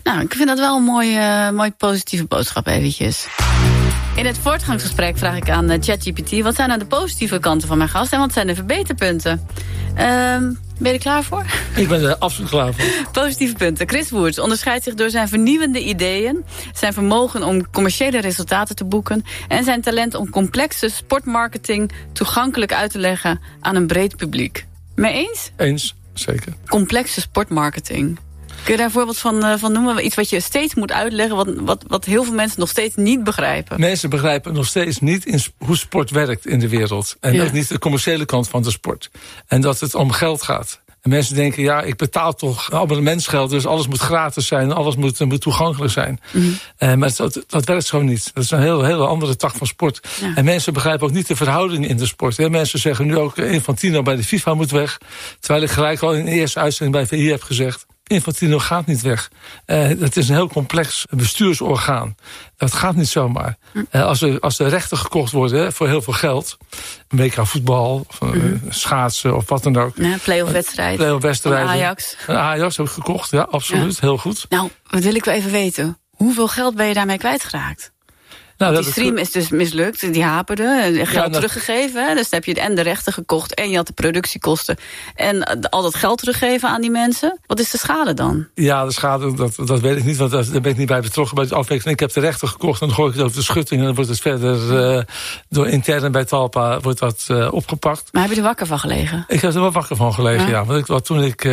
Nou, ik vind dat wel een mooi positieve boodschap eventjes. In het voortgangsgesprek vraag ik aan ChatGPT... wat zijn nou de positieve kanten van mijn gast en wat zijn de verbeterpunten? Ben je er klaar voor? Ik ben er absoluut klaar voor. Positieve punten. Chris Woerts onderscheidt zich door zijn vernieuwende ideeën... zijn vermogen om commerciële resultaten te boeken... en zijn talent om complexe sportmarketing toegankelijk uit te leggen aan een breed publiek. Mee eens? Eens, zeker. Complexe sportmarketing. Kun je daar een voorbeeld van noemen? Iets wat je steeds moet uitleggen, wat heel veel mensen nog steeds niet begrijpen. Mensen begrijpen nog steeds niet hoe sport werkt in de wereld. En ook niet de commerciële kant van de sport. En dat het om geld gaat. En mensen denken, ja, ik betaal toch abonnementsgeld... dus alles moet gratis zijn, alles moet toegankelijk zijn. Maar dat werkt zo niet. Dat is een hele andere tak van sport. Ja. En mensen begrijpen ook niet de verhoudingen in de sport. Ja, mensen zeggen nu ook, Infantino bij de FIFA moet weg. Terwijl ik gelijk al in de eerste uitzending bij VI heb gezegd... Infantino gaat niet weg. Het is een heel complex bestuursorgaan. Dat gaat niet zomaar. Als de rechten gekocht worden voor heel veel geld... een WK voetbal, schaatsen of wat dan ook. Ja, play-off-wedstrijden. Ajax. Ajax heb ik gekocht, ja, absoluut. Ja. Heel goed. Nou, wat wil ik wel even weten. Hoeveel geld ben je daarmee kwijtgeraakt? Nou, die stream is dus mislukt, die haperde, geld teruggegeven. Hè? Dus dan heb je en de rechten gekocht en je had de productiekosten. En al dat geld teruggeven aan die mensen. Wat is de schade dan? Ja, de schade, dat weet ik niet, want daar ben ik niet bij betrokken bij het afwekenen. Ik heb de rechten gekocht en dan gooi ik het over de schutting... en dan wordt het verder door intern bij Talpa wordt dat opgepakt. Maar heb je er wakker van gelegen? Ik heb er wel wakker van gelegen, ja. Want toen ik...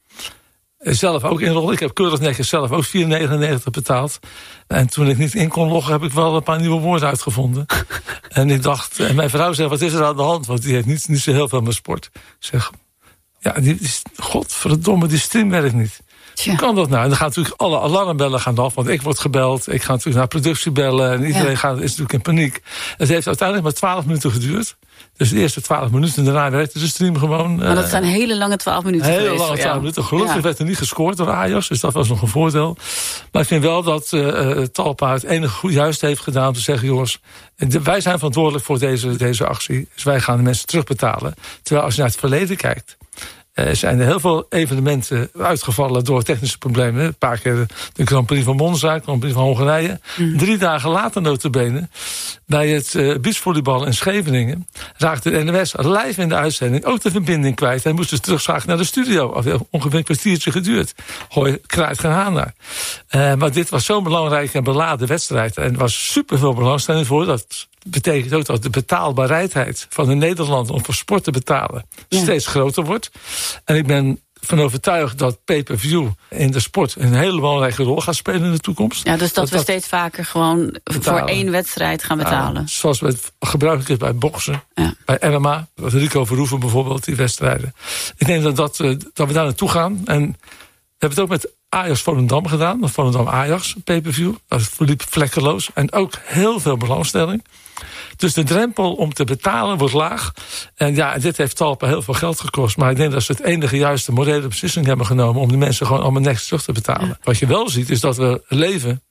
zelf ook inrollen. Ik heb keurig netjes zelf ook $4,99 betaald. En toen ik niet in kon loggen, heb ik wel een paar nieuwe woorden uitgevonden. En ik dacht, en mijn vrouw zegt, wat is er aan de hand? Want die heeft niet zo heel veel met sport. Ik zeg, ja, godverdomme, die stream werkt niet. Hoe kan dat nou? En dan gaan natuurlijk alle alarmbellen gaan af, want ik word gebeld. Ik ga natuurlijk naar productie bellen en iedereen is natuurlijk in paniek. Het heeft uiteindelijk maar 12 minuten geduurd. Dus de eerste 12 minuten, daarna werkte de stream gewoon. Maar dat zijn hele lange 12 minuten hele lange 12 minuten. Gelukkig werd er niet gescoord door Ajax, dus dat was nog een voordeel. Maar ik vind wel dat Talpa het enige goed juist heeft gedaan om te zeggen, jongens, wij zijn verantwoordelijk voor deze actie. Dus wij gaan de mensen terugbetalen. Terwijl als je naar het verleden kijkt, zijn er heel veel evenementen uitgevallen door technische problemen. Een paar keer de Grand Prix van Monza, de Grand Prix van Hongarije. 3 dagen later notabene, bij het beachvolleybal in Scheveningen, raakte de NOS live in de uitzending ook de verbinding kwijt. En moesten ze terugzagen naar de studio. Ongeveer een kwartiertje geduurd. Gooi kruid geen haan naar. Maar dit was zo'n belangrijke en beladen wedstrijd. En er was superveel belangstelling voor. Dat betekent ook dat de betaalbaarheid van de Nederlander om voor sport te betalen steeds groter wordt. En ik ben van overtuigd dat pay-per-view in de sport een hele belangrijke rol gaat spelen in de toekomst. Ja, dus dat we steeds vaker gewoon betalen. Voor 1 wedstrijd gaan betalen. Zoals het gebruikelijk is bij boksen, bij MMA, Rico Verhoeven bijvoorbeeld, die wedstrijden. Ik denk dat we daar naartoe gaan. En we hebben het ook met Ajax Volendam gedaan, of Volendam Ajax, pay-per-view. Dat verliep vlekkeloos en ook heel veel belangstelling. Dus de drempel om te betalen wordt laag. En ja, dit heeft Talpa heel veel geld gekost. Maar ik denk dat ze het enige juiste morele beslissing hebben genomen om de mensen gewoon allemaal netjes terug te betalen. Ja. Wat je wel ziet is dat we leven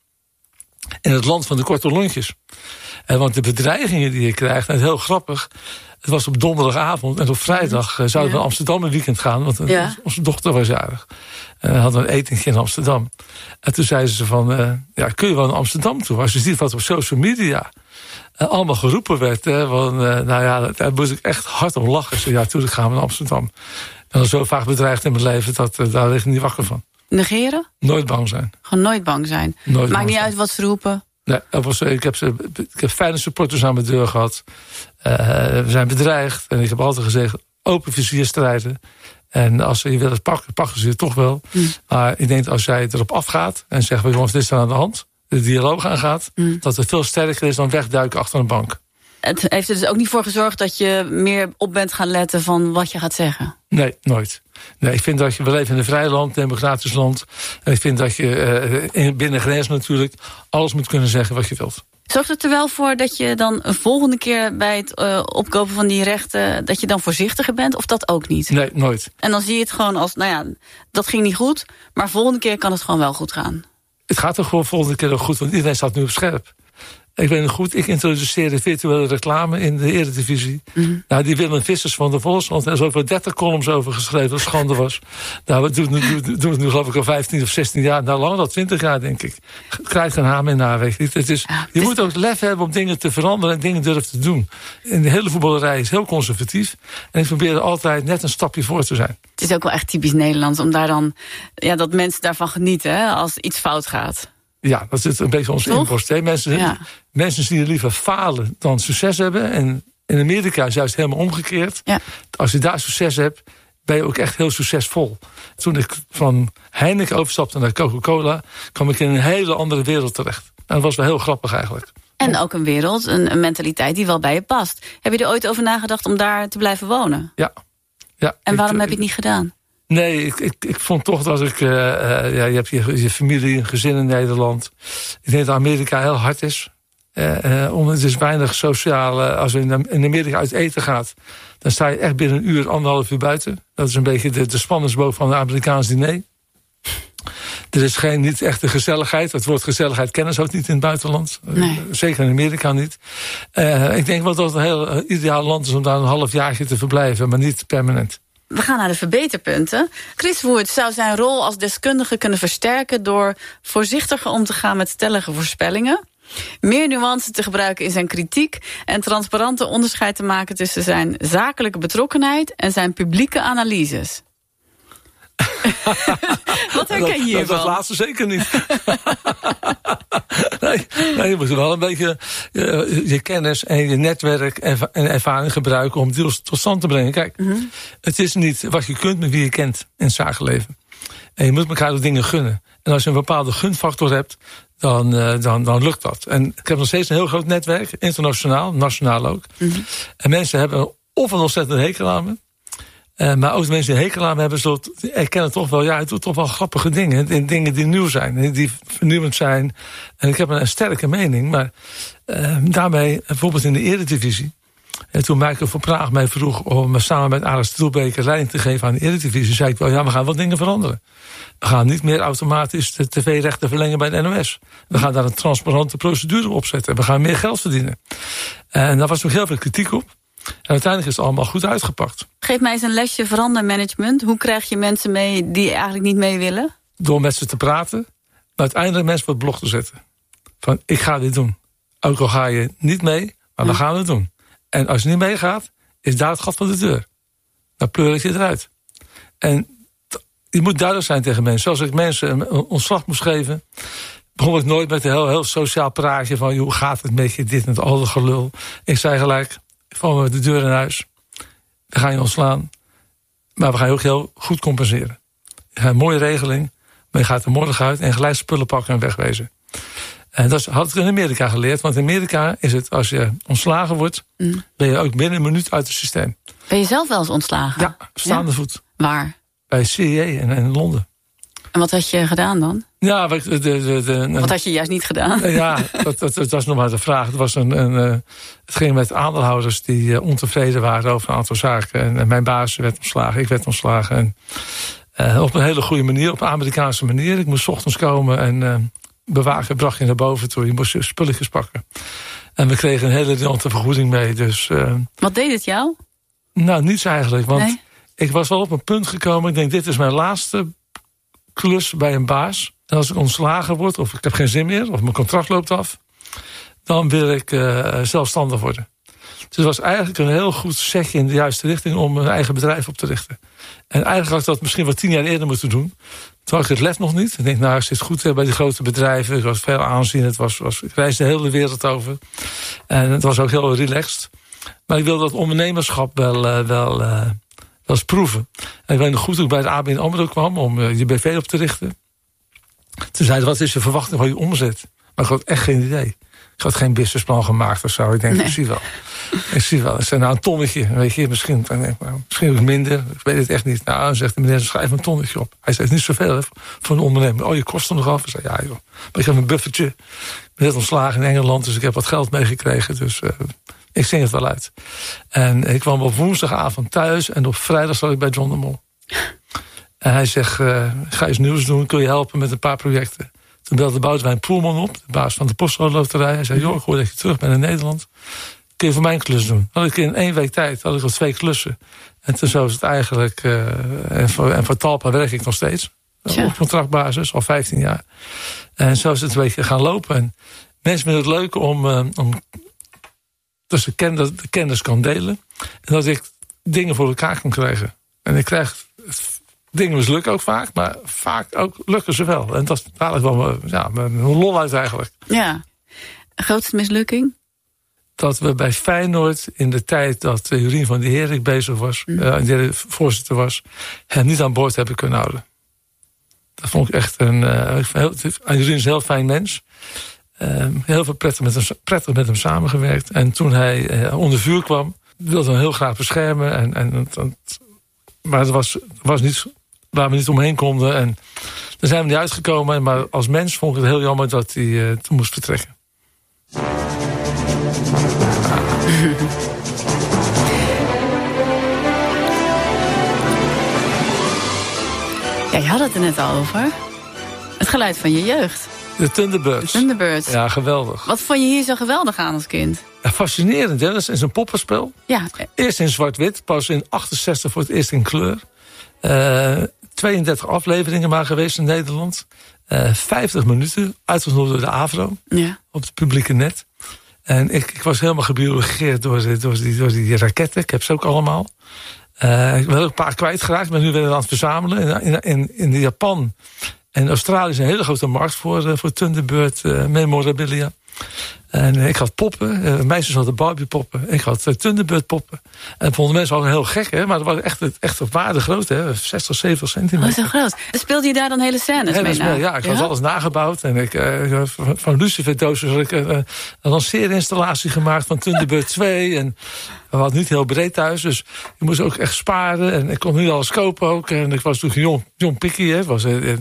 in het land van de korte lontjes. Want de bedreigingen die je krijgt, en het is heel grappig. Het was op donderdagavond en op vrijdag zouden we naar Amsterdam een weekend gaan. Want onze dochter was jarig. Hadden we een etentje in Amsterdam. En toen zeiden ze van, kun je wel naar Amsterdam toe? Als je ziet wat op social media allemaal geroepen werd. Daar moest ik echt hard om lachen. Ik zei, ja, natuurlijk gaan we naar Amsterdam. Ik ben al zo vaak bedreigd in mijn leven, daar lig ik niet wakker van. Negeren? Nooit bang zijn. Gewoon nooit bang zijn? Maakt niet uit wat ze roepen? Nee, ik heb fijne supporters aan mijn deur gehad. We zijn bedreigd. En ik heb altijd gezegd, open vizier strijden. En als ze je willen pakken ze je toch wel. Maar ik denk dat als jij erop afgaat en zegt, jongens, dit is er aan de hand, de dialoog aangaat, dat het veel sterker is dan wegduiken achter een bank. Het heeft er dus ook niet voor gezorgd dat je meer op bent gaan letten van wat je gaat zeggen? Nee, nooit. Nee, ik vind dat we leven in een vrij land, democratisch land. En ik vind dat je binnen grens natuurlijk alles moet kunnen zeggen wat je wilt. Zorgt het er wel voor dat je dan een volgende keer bij het opkopen van die rechten, dat je dan voorzichtiger bent, of dat ook niet? Nee, nooit. En dan zie je het gewoon als, dat ging niet goed, maar volgende keer kan het gewoon wel goed gaan. Het gaat er gewoon volgende keer ook goed, want iedereen staat nu op scherp. Ik weet nog goed, ik introduceerde virtuele reclame in de Eredivisie. Mm-hmm. Nou, die Willem Vissers van de Volkskrant, er is ook wel 30 columns over geschreven, dat schande was. Nou, we doen het nu geloof ik al 15 of 16 jaar, nou langer dan 20 jaar denk ik. Krijgt een hamer in naweg. Je moet ook lef hebben om dingen te veranderen en dingen durven te doen. En de hele voetballerij is heel conservatief. En ik probeer altijd net een stapje voor te zijn. Het is ook wel echt typisch Nederlands om daar dan, dat mensen daarvan genieten, hè, als iets fout gaat. Ja, dat zit een beetje onze inborst. Mensen zien liever falen dan succes hebben. En in Amerika is juist helemaal omgekeerd. Ja. Als je daar succes hebt, ben je ook echt heel succesvol. Toen ik van Heineken overstapte naar Coca-Cola, kwam ik in een hele andere wereld terecht. En dat was wel heel grappig eigenlijk. En ook een wereld, een mentaliteit die wel bij je past. Heb je er ooit over nagedacht om daar te blijven wonen? Ja. En waarom heb je het niet gedaan? Nee, ik vond toch dat je hebt je familie, een gezin in Nederland. Ik denk dat Amerika heel hard is. Het is weinig sociaal. Als je in Amerika uit eten gaat, dan sta je echt binnen een uur, 1,5 uur buiten. Dat is een beetje de spanningsboog van een Amerikaans diner. Er is niet echt de gezelligheid. Het woord gezelligheid kennen ze ook niet in het buitenland. Nee. Zeker in Amerika niet. Ik denk wel dat het een heel ideaal land is om daar een halfjaartje te verblijven, maar niet permanent. We gaan naar de verbeterpunten. Chris Woert zou zijn rol als deskundige kunnen versterken door voorzichtiger om te gaan met stellige voorspellingen, meer nuance te gebruiken in zijn kritiek en transparante onderscheid te maken tussen zijn zakelijke betrokkenheid en zijn publieke analyses. Wat herken je hiervan? Dat laatste zeker niet. Nee, je moet wel een beetje je kennis en je netwerk en ervaring gebruiken om deals tot stand te brengen. Kijk, Het is niet wat je kunt met wie je kent in het zakenleven. En je moet elkaar de dingen gunnen. En als je een bepaalde gunfactor hebt, dan lukt dat. En ik heb nog steeds een heel groot netwerk, internationaal, nationaal ook. Mm-hmm. En mensen hebben of een ontzettende hekel aan me. Maar ook de mensen die hekel aan me hebben, erkennen toch wel, hij doet toch wel grappige dingen. Dingen die nieuw zijn, die vernieuwend zijn. En ik heb een sterke mening, maar daarmee, bijvoorbeeld in de Eredivisie, toen Michael van Praag mij vroeg om samen met Aris Troelbeker leiding te geven aan de Eredivisie, zei ik wel, we gaan wat dingen veranderen. We gaan niet meer automatisch de tv-rechten verlengen bij de NOS. We gaan daar een transparante procedure op zetten. We gaan meer geld verdienen. En daar was ook heel veel kritiek op. En uiteindelijk is het allemaal goed uitgepakt. Geef mij eens een lesje verandermanagement. Hoe krijg je mensen mee die eigenlijk niet mee willen? Door met ze te praten, maar uiteindelijk mensen op het blog te zetten. Van, ik ga dit doen. Ook al ga je niet mee, maar dan gaan we het doen. En als je niet meegaat, is daar het gat van de deur. Dan pleur ik je eruit. En je moet duidelijk zijn tegen mensen. Zoals ik mensen een ontslag moest geven, begon ik nooit met een heel sociaal praatje van, hoe gaat het met je, dit en al dat gelul. Ik zei gelijk, vallen we de deur in huis. We gaan je ontslaan. Maar we gaan je ook heel goed compenseren. Je gaat een mooie regeling, maar je gaat er morgen uit en gelijk spullen pakken en wegwezen. En dat had ik in Amerika geleerd. Want in Amerika is het, als je ontslagen wordt, ben je ook binnen een minuut uit het systeem. Ben je zelf wel eens ontslagen? Ja, staande voet. Waar? Bij CIA in Londen. En wat had je gedaan dan? Ja, wat had je juist niet gedaan? Ja, dat was nog maar de vraag. Het ging met aandeelhouders die ontevreden waren over een aantal zaken. En mijn baas werd ontslagen, ik werd ontslagen. En op een hele goede manier, op een Amerikaanse manier. Ik moest 's ochtends komen en bewaken bracht je naar boven toe. Je moest je spulletjes pakken. En we kregen een hele riante vergoeding mee. Dus, wat deed het jou? Nou, niets eigenlijk. Want ik was wel op een punt gekomen. Ik denk, dit is mijn laatste klus bij een baas. En als ik ontslagen word, of ik heb geen zin meer, of mijn contract loopt af, dan wil ik zelfstandig worden. Dus het was eigenlijk een heel goed setje in de juiste richting om een eigen bedrijf op te richten. En eigenlijk had ik dat misschien wel 10 jaar eerder moeten doen. Toen had ik het lef nog niet. Ik denk, ik zit goed bij die grote bedrijven. Ik was veel aanzien. Ik reisde de hele wereld over. En het was ook heel relaxed. Maar ik wilde dat ondernemerschap wel eens proeven. En ik weet nog goed toen ik bij de ABN AMRO kwam om je BV op te richten. Toen zei hij, wat is je verwachting van je omzet? Maar ik had echt geen idee. Ik had geen businessplan gemaakt of zo. Ik denk, ik zie wel. Ik zei, een tonnetje. Weet je, misschien ook minder. Ik weet het echt niet. Nou, dan zegt de meneer, schrijf een tonnetje op. Hij zei, niet zoveel hè, voor een ondernemer. Oh, je kost er nog af. Ik zei, ja joh. Maar ik heb een buffertje. Ik ben net ontslagen in Engeland, dus ik heb wat geld meegekregen. Dus ik zing het wel uit. En ik kwam op woensdagavond thuis en op vrijdag zat ik bij John de Mol. En hij zegt, ga eens nieuws doen, kun je helpen met een paar projecten. Toen belde Boudewijn Poelman op, de baas van de Postcode Loterij. Hij zei, joh, ik hoor dat je terug bent in Nederland. Kun je voor mij een klus doen? Had ik in 1 week tijd al 2 klussen. En toen zo is het eigenlijk... en voor Talpa werk ik nog steeds. Op contractbasis, al 15 jaar. En zo is het een beetje gaan lopen. En mensen vinden het leuk om dus de kennis kan delen. En dat ik dingen voor elkaar kan krijgen. En ik krijg... Dingen mislukken ook vaak, maar vaak ook lukken ze wel. En dat haal ik wel mijn lol uit eigenlijk. Ja. Grootste mislukking? Dat we bij Feyenoord in de tijd dat Jurien van der Herik bezig was... die voorzitter was, hem niet aan boord hebben kunnen houden. Dat vond ik echt Jurien is een heel fijn mens. Heel veel prettig met hem samengewerkt. En toen hij onder vuur kwam, wilde hij hem heel graag beschermen. Maar het was niet waar we niet omheen konden. En daar zijn we niet uitgekomen. Maar als mens vond ik het heel jammer dat hij toen moest vertrekken. Ja, je had het er net al over. Het geluid van je jeugd. De Thunderbirds. De Thunderbirds. Ja, geweldig. Wat vond je hier zo geweldig aan als kind? Ja, fascinerend, hè? Dat is een poppenspel. Ja. Eerst in zwart-wit, pas in 68 voor het eerst in kleur. 32 afleveringen maar geweest in Nederland. 50 minuten, uitgezonden door de AVRO. Ja. Op het publieke net. En ik was helemaal gebiologeerd door die raketten. Ik heb ze ook allemaal. Ik ben ook een paar kwijtgeraakt. Ik ben nu weer aan het verzamelen. In Japan en Australië is een hele grote markt voor Thunderbird memorabilia. En ik had poppen. Meisjes hadden Barbie-poppen. Ik had Thunderbird-poppen. En dat vonden mensen al heel gek, hè? Maar dat was echt op waarde groot, hè? 60, 70 centimeter. Oh, zo groot. Speelde je daar dan hele scènes mee na? Ja, ik had alles nagebouwd. En van luciferdozen had ik een lanceerinstallatie gemaakt van Thunderbird 2. En we hadden niet heel breed thuis, dus ik moest ook echt sparen. En ik kon niet alles kopen ook. En ik was toen jong pikkie, hè? Was in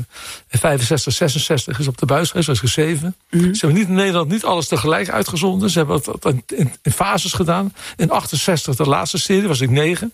65, 66 is op de buis geweest, was ik 7. Ze hebben in Nederland niet alles tegelijk uitgezonden. Ze hebben het in fases gedaan. In 68, de laatste serie, was ik 9.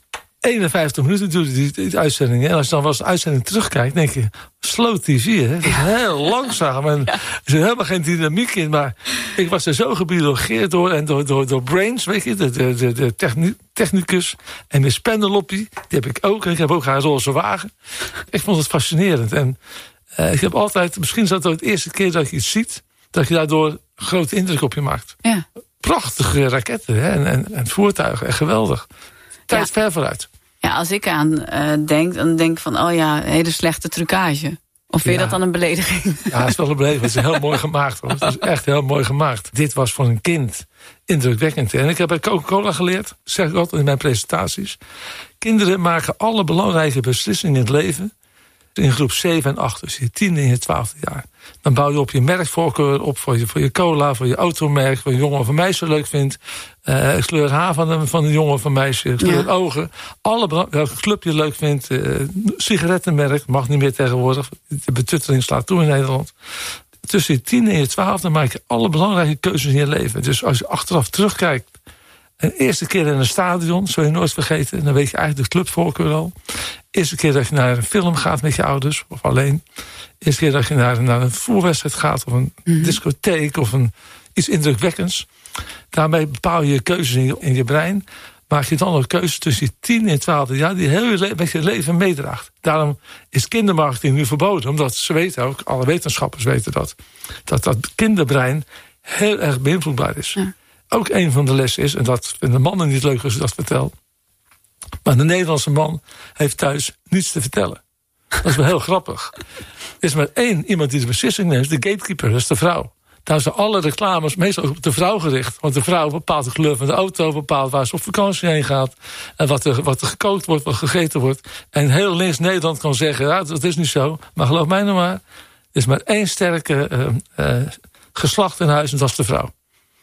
51 minuten duurde die uitzending. En als je dan wel eens de uitzending terugkijkt, denk je, slow TV, hè? Dat is heel langzaam. En er zit helemaal geen dynamiek in. Maar ik was er zo gebiologeerd door Brains, weet je, de technicus. En Miss Penelope, die heb ik ook. En ik heb ook haar roze wagen. Ik vond het fascinerend. En ik heb altijd, misschien is dat ook de eerste keer dat je iets ziet, dat je daardoor een grote indruk op je maakt. Ja. Prachtige raketten, hè? En voertuigen, echt geweldig. Tijd ver vooruit. Ja, als ik aan denk, dan denk ik van, oh ja, hele slechte trucage. Of vind je dat dan een belediging? Ja, het is wel een belediging. Het is heel mooi gemaakt, hoor. Het is echt heel mooi gemaakt. Dit was voor een kind indrukwekkend. En ik heb bij Coca-Cola geleerd, zeg ik altijd in mijn presentaties. Kinderen maken alle belangrijke beslissingen in het leven in groep 7 en 8, dus je 10e en je 12e jaar. Dan bouw je op je merkvoorkeur op voor je cola, voor je automerk, wat een jongen of een meisje leuk vindt. Kleur haar van een jongen of een meisje, kleur ogen. Welke club je leuk vindt. Sigarettenmerk, mag niet meer tegenwoordig. De betuttering slaat toe in Nederland. Tussen je 10e en je 12e maak je alle belangrijke keuzes in je leven. Dus als je achteraf terugkijkt, een eerste keer in een stadion, zul je nooit vergeten. Dan weet je eigenlijk de clubvoorkeur al. Eerste keer dat je naar een film gaat met je ouders, of alleen. Eerste keer dat je naar een voetbalwedstrijd gaat, of een discotheek, of iets indrukwekkends. Daarmee bepaal je keuzes in je brein. Maak je dan ook keuzes tussen je 10 en 12 jaar die heel je leven meedraagt. Daarom is kindermarketing nu verboden. Omdat ze weten ook, alle wetenschappers weten dat kinderbrein heel erg beïnvloedbaar is. Ja. Ook een van de lessen is, en dat vinden de mannen niet leuk als ik dat vertel, maar de Nederlandse man heeft thuis niets te vertellen. Dat is wel heel grappig. Er is maar één iemand die de beslissing neemt, de gatekeeper, dat is de vrouw. Daar zijn alle reclames meestal op de vrouw gericht. Want de vrouw bepaalt de kleur van de auto, bepaalt waar ze op vakantie heen gaat, en wat er gekookt wordt, wat gegeten wordt. En heel links Nederland kan zeggen, ja, dat is niet zo. Maar geloof mij nou maar, er is maar één sterke geslacht in huis, en dat is de vrouw.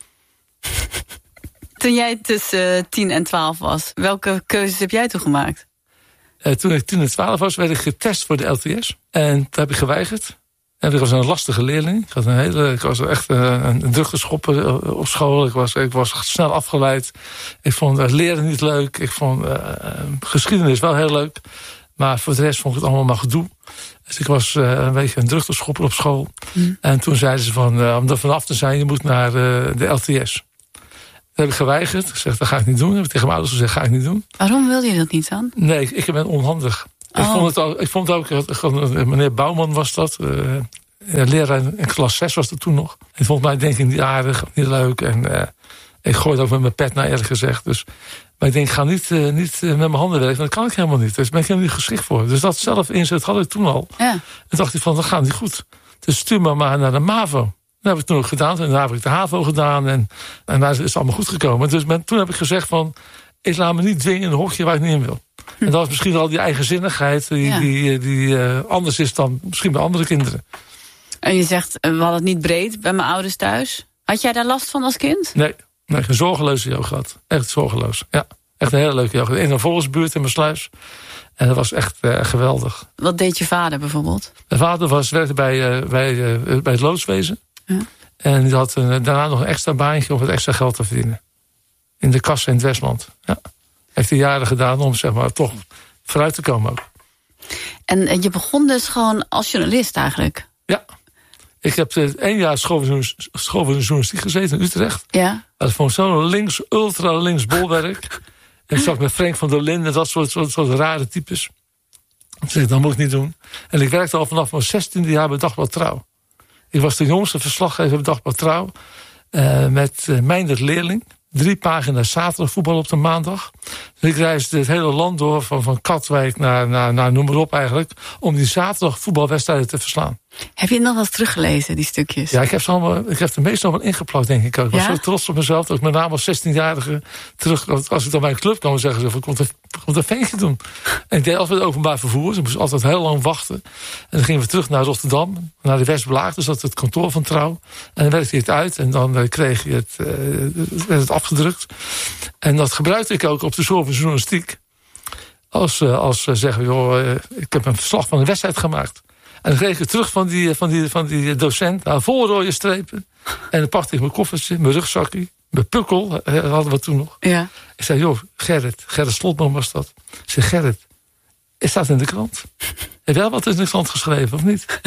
Toen jij tussen 10 en 12 was, welke keuzes heb jij toen gemaakt? Toen ik 10 en 12 was, werd ik getest voor de LTS. En dat heb ik geweigerd. En ik was een lastige leerling. Ik was echt een drukteschopper op school. Ik was snel afgeleid. Ik vond leren niet leuk. Ik vond geschiedenis wel heel leuk. Maar voor de rest vond ik het allemaal maar gedoe. Dus ik was een beetje een drukteschopper op school. En toen zeiden ze van, om er vanaf te zijn, je moet naar de LTS. Dat heb ik geweigerd. Ik zeg, dat ga ik niet doen. Dat heb ik tegen mijn ouders gezegd, ga ik niet doen. Waarom wilde je dat niet dan? Nee, ik ben onhandig. Ik vond het ook, meneer Bouwman was dat. Leraar in klas 6 was dat toen nog. En vond mij denk ik niet aardig, niet leuk. En ik gooide ook met mijn pet naar, eerlijk gezegd. Dus, maar ik denk, ik ga niet met mijn handen werken. Dat kan ik helemaal niet. Dus ben ik helemaal niet geschikt voor. Dus dat zelf inzet had ik toen al. Ja. En dacht ik van, dat gaat niet goed. Dus stuur me maar naar de MAVO. Dat heb ik toen ook gedaan. En daarna heb ik de HAVO gedaan. En daar is het allemaal goed gekomen. Dus toen heb ik gezegd van, ik laat me niet dwingen in een hokje waar ik niet in wil. En dat was misschien al die eigenzinnigheid die anders is dan misschien bij andere kinderen. En je zegt, we hadden het niet breed bij mijn ouders thuis. Had jij daar last van als kind? Nee, een zorgeloze jeugd gehad. Echt zorgeloos. Ja, echt een hele leuke jeugd. In een volksbuurt in mijn sluis. En dat was echt geweldig. Wat deed je vader bijvoorbeeld? Mijn vader werkte bij het loodswezen. Ja. En die had daarna nog een extra baantje om wat extra geld te verdienen. In de kassa in het Westland. Ja. Heeft hij jaren gedaan om zeg maar toch vooruit te komen ook. En je begon dus gewoon als journalist eigenlijk? Ja. Ik heb 1 jaar school van journalistiek gezeten in Utrecht. Ja. Dat vond ik zo'n ultra links bolwerk. En ik zat met Frank van der Linden, dat soort rare types. Ik zei, dat moet ik niet doen. En ik werkte al vanaf mijn 16e jaar bij Dagblad Trouw. Ik was de jongste verslaggever bij Dagblad Trouw. Met Meindert Leerling. 3 pagina's zaterdag voetbal op de maandag. Dus ik reisde het hele land door, van Katwijk naar noem maar op eigenlijk, om die zaterdag voetbalwedstrijden te verslaan. Heb je het nog wel eens teruggelezen, die stukjes? Ja, ik heb de meeste nog wel ingeplakt, denk ik ook. Ik was zo trots op mezelf, dat ik met name als 16-jarige terug, als ik dan bij een club kwam, zeggen ze, komt een ventje doen. En ik deed altijd openbaar vervoer, dus ik moest altijd heel lang wachten. En dan gingen we terug naar Rotterdam, naar de Westblaag, dus dat is het kantoor van Trouw. En dan werkte je het uit en dan kreeg je werd het afgedrukt. En dat gebruikte ik ook op de school van journalistiek. Als zeggen, joh, ik heb een verslag van een wedstrijd gemaakt. En dan kreeg ik terug van die docent, vol rode strepen. En dan pakte ik mijn koffertje, mijn rugzakje, mijn pukkel, hadden we toen nog. Ja. Ik zei, joh, Gerrit Slotman was dat. Ik zei, Gerrit, is dat in de krant? Heb jij wat in de krant geschreven, of niet?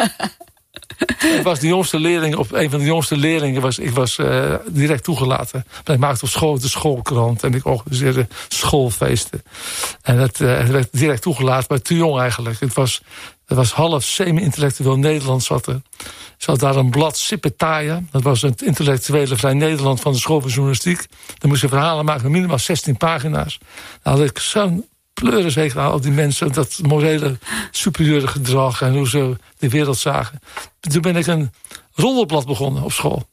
Ik was de jongste leerling, een van de jongste leerlingen. Ik was direct toegelaten. Maar ik maakte op school de schoolkrant. En ik organiseerde schoolfeesten. En het werd direct toegelaten, maar te jong eigenlijk. Het was half semi-intellectueel Nederland zat er. Ze had daar een blad Sippetaya. Dat was het intellectuele Vrij Nederland van de school van journalistiek. Dan moest je verhalen maken met minimaal 16 pagina's. Dan had ik zo'n pleurishekel aan al die mensen. Dat morele superieure gedrag en hoe ze de wereld zagen. Toen ben ik een roddelblad begonnen op school.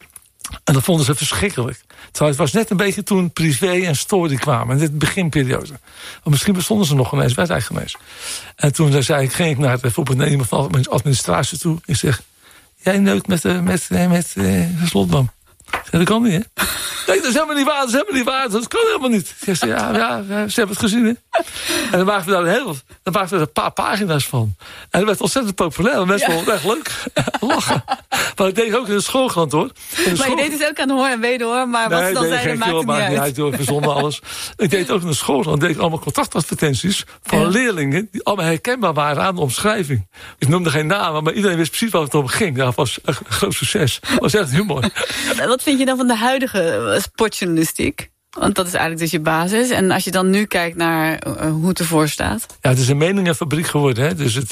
En dat vonden ze verschrikkelijk. Terwijl het was net een beetje toen Privé en Story kwamen. In de beginperiode. Want misschien bestonden ze nog ineens, werd eigenlijk ineens. En toen ging ik naar bijvoorbeeld iemand van de administratie toe. Ik zeg, jij neukt met Slotman. Dat kan niet, hè? Nee, dat is helemaal niet waar, dat kan helemaal niet. Ik zeg, ja, ze hebben het gezien, hè? En dan maakten we daar een paar pagina's van. En dat werd ontzettend populair. Mensen vonden het echt leuk. Lachen. Maar dat deed ik ook in de schoolkrant, hoor. Maar je deed het ook aan Hoor en Wederhoor, maar wat ze dan zeiden, maakt het niet uit. We verzonnen alles. Ik deed het ook in de schoolkrant. Deed ik allemaal contactadvertenties van leerlingen die allemaal herkenbaar waren aan de omschrijving. Ik noemde geen namen, maar iedereen wist precies waar het om ging. Dat was een groot succes. Dat was echt humor. Wat vind je dan van de huidige sportjournalistiek? Want dat is eigenlijk dus je basis. En als je dan nu kijkt naar hoe het ervoor staat. Ja, het is een meningenfabriek geworden. Hè? Dus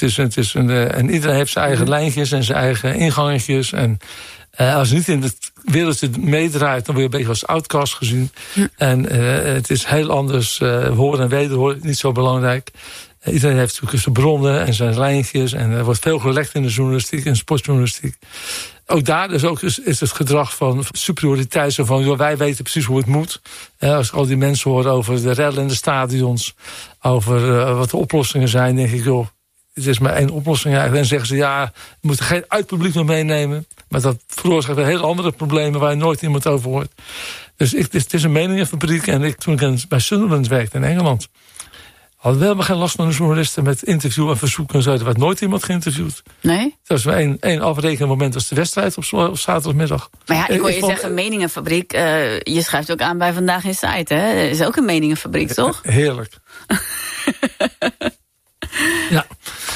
en iedereen heeft zijn eigen lijntjes en zijn eigen ingangetjes. En als je niet in het wereldje meedraait, dan word je een beetje als outcast gezien. En het is heel anders. Horen en wederhoor, niet zo belangrijk. Iedereen heeft natuurlijk zijn bronnen en zijn lijntjes. En er wordt veel gelekt in de journalistiek en sportjournalistiek. Ook daar is het gedrag van superioriteit. Zo van, joh, wij weten precies hoe het moet. Als ik al die mensen hoor over de rellen in de stadions. Over wat de oplossingen zijn. Denk ik, joh, het is maar 1 oplossing eigenlijk. En zeggen ze, ja, we moeten geen uitpubliek meer meenemen. Maar dat veroorzaakt weer hele andere problemen waar je nooit iemand over hoort. Dus het is een meningenfabriek. En toen ik bij Sunderland werkte in Engeland, hadden we helemaal geen last van de journalisten met interview en verzoeken en zo. Er werd nooit iemand geïnterviewd. Nee? Dat was maar één afrekenmoment als de wedstrijd op zaterdagmiddag. Maar ja, ik hoor je zeggen meningenfabriek. Je schrijft ook aan bij Vandaag in Site, hè? Dat is ook een meningenfabriek, toch? Heerlijk. Ja.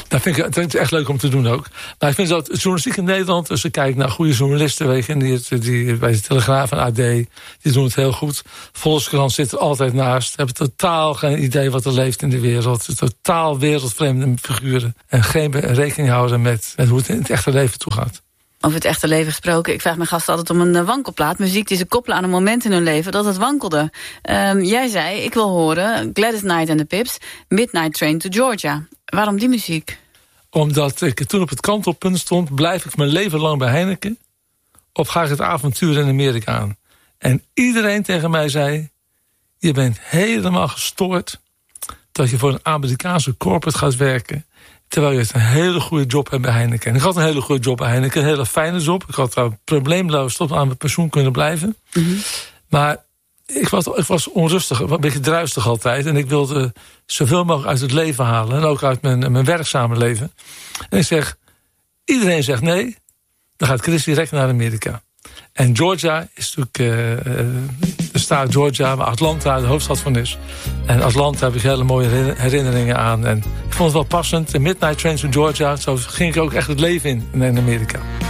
Dat vind ik echt leuk om te doen ook. Maar ik vind dat journalistiek in Nederland, als je kijkt naar goede journalisten, weet je, die bij de Telegraaf en AD, die doen het heel goed. Volkskrant zit er altijd naast. Hebben totaal geen idee wat er leeft in de wereld. Totaal wereldvreemde figuren. En geen rekening houden met hoe het in het echte leven toegaat. Over het echte leven gesproken. Ik vraag mijn gasten altijd om een wankelplaat. Muziek die ze koppelen aan een moment in hun leven dat het wankelde. Jij zei, ik wil horen Gladys Knight and the Pips, Midnight Train to Georgia. Waarom die muziek? Omdat ik toen op het kantelpunt stond, blijf ik mijn leven lang bij Heineken? Of ga ik het avontuur in Amerika aan? En iedereen tegen mij zei, je bent helemaal gestoord dat je voor een Amerikaanse corporate gaat werken, terwijl je een hele goede job hebt bij Heineken. En ik had een hele goede job bij Heineken, een hele fijne job. Ik had daar probleemloos tot aan mijn pensioen kunnen blijven. Mm-hmm. Maar ik was onrustig, een beetje druistig altijd. En ik wilde zoveel mogelijk uit het leven halen. En ook uit mijn werkzame leven. En ik zeg, iedereen zegt nee. Dan gaat Chris direct naar Amerika. En Georgia is natuurlijk de staat Georgia, waar Atlanta de hoofdstad van is. En Atlanta heb ik hele mooie herinneringen aan. En ik vond het wel passend. De Midnight Train to Georgia, zo ging ik ook echt het leven in Amerika.